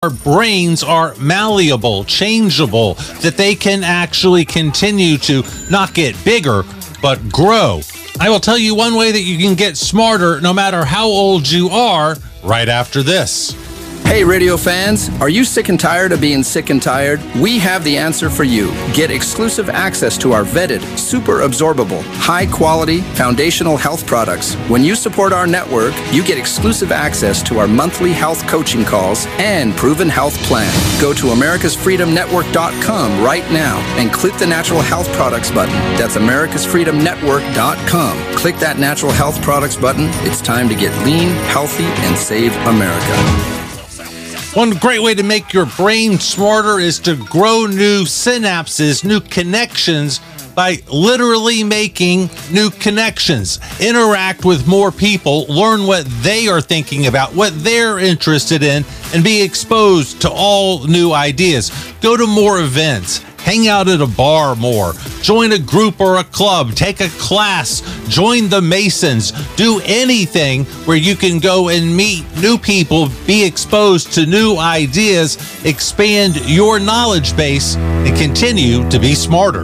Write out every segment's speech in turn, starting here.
our brains are malleable, changeable, that they can actually continue to not get bigger, but grow. I will tell you one way that you can get smarter no matter how old you are right after this. Hey, radio fans, are you sick and tired of being sick and tired? We have the answer for you. Get exclusive access to our vetted, super absorbable, high-quality, foundational health products. When you support our network, you get exclusive access to our monthly health coaching calls and proven health plan. Go to americasfreedomnetwork.com right now and click the Natural Health Products button. That's americasfreedomnetwork.com. Click that Natural Health Products button. It's time to get lean, healthy, and save America. One great way to make your brain smarter is to grow new synapses, new connections, by literally making new connections. Interact with more people, learn what they are thinking about, what they're interested in, and be exposed to all new ideas. Go to more events. Hang out at a bar more. Join a group or a club. Take a class. Join the Masons. Do anything where you can go and meet new people, be exposed to new ideas, expand your knowledge base, and continue to be smarter.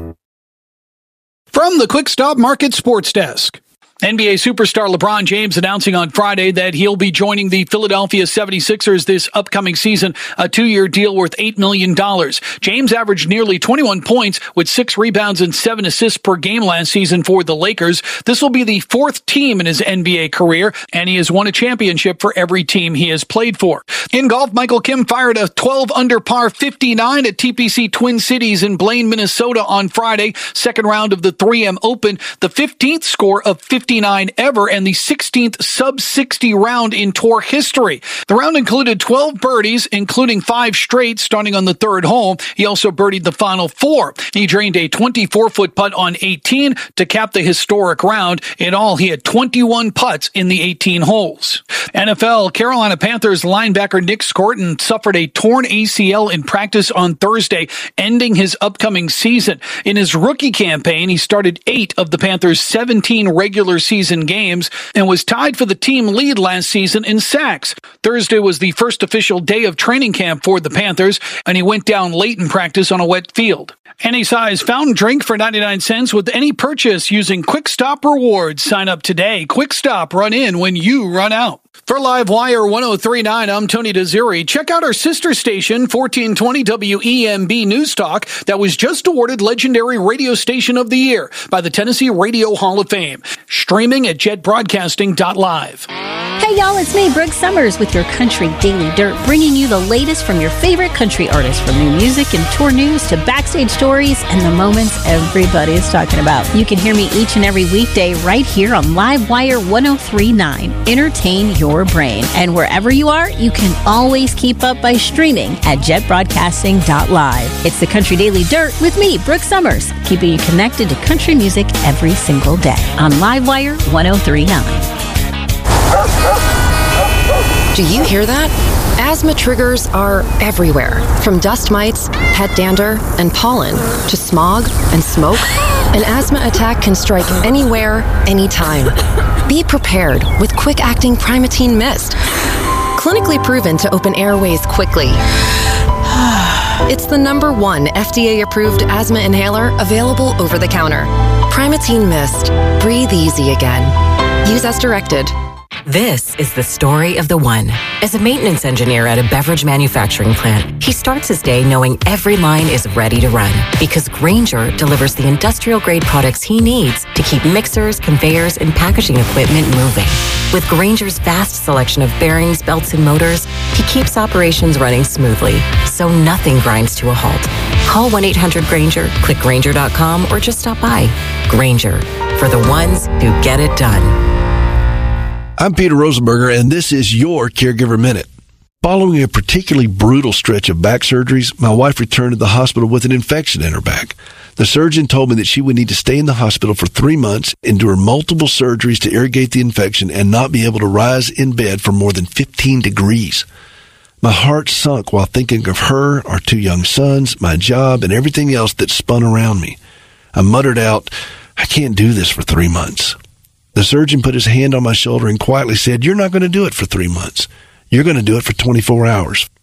From the Quick Stop Market Sports Desk. NBA superstar LeBron James announcing on Friday that he'll be joining the Philadelphia 76ers this upcoming season, a 2-year deal worth $8 million. James averaged nearly 21 points with 6 rebounds and 7 assists per game last season for the Lakers. This will be the 4th team in his NBA career, and he has won a championship for every team he has played for. In golf, Michael Kim fired a 12-under par 59 at TPC Twin Cities in Blaine, Minnesota on Friday, second round of the 3M Open, the 15th score of 59 ever and the 16th sub-60 round in tour history. The round included 12 birdies, including 5 straight starting on the 3rd hole. He also birdied the final 4. He drained a 24-foot putt on 18 to cap the historic round. In all, he had 21 putts in the 18 holes. NFL, Carolina Panthers linebacker Nick Scorton suffered a torn ACL in practice on Thursday, ending his upcoming season. In his rookie campaign, he started 8 of the Panthers' 17 regular season games and was tied for the team lead last season in sacks. Thursday was the first official day of training camp for the Panthers, and he went down late in practice on a wet field. Any size fountain drink for 99 cents with any purchase using Quick Stop Rewards. Sign up today. Quick Stop, run in when you run out. For Livewire 1039, I'm Tony Desiri. Check out our sister station, 1420 WEMB News Talk, that was just awarded Legendary Radio Station of the Year by the Tennessee Radio Hall of Fame. Streaming at jetbroadcasting.live. Hey y'all, it's me, Brooke Summers, with your Country Daily Dirt, bringing you the latest from your favorite country artists, from new music and tour news to backstage stories and the moments everybody is talking about. You can hear me each and every weekday right here on Livewire 1039. Entertain your brain. And wherever you are, you can always keep up by streaming at jetbroadcasting.live. It's the Country Daily Dirt with me, Brooke Summers, keeping you connected to country music every single day on Livewire 1039. Do you hear that? Asthma triggers are everywhere, from dust mites, pet dander, and pollen, to smog and smoke. An asthma attack can strike anywhere, anytime. Be prepared with quick-acting Primatene Mist. Clinically proven to open airways quickly. It's the #1 FDA-approved asthma inhaler available over the counter. Primatene Mist. Breathe easy again. Use as directed. This is the story of the one. As a maintenance engineer at a beverage manufacturing plant, he starts his day knowing every line is ready to run, because Grainger delivers the industrial-grade products he needs to keep mixers, conveyors, and packaging equipment moving. With Grainger's vast selection of bearings, belts, and motors, he keeps operations running smoothly, so nothing grinds to a halt. Call 1-800-GRAINGER, click Grainger.com, or just stop by. Grainger, for the ones who get it done. I'm Peter Rosenberger, and this is your Caregiver Minute. Following a particularly brutal stretch of back surgeries, my wife returned to the hospital with an infection in her back. The surgeon told me that she would need to stay in the hospital for 3 months, endure multiple surgeries to irrigate the infection, and not be able to rise in bed for more than 15 degrees. My heart sunk while thinking of her, our 2 young sons, my job, and everything else that spun around me. I muttered out, "I can't do this for 3 months." The surgeon put his hand on my shoulder and quietly said, "You're not going to do it for 3 months. You're going to do it for 24 hours.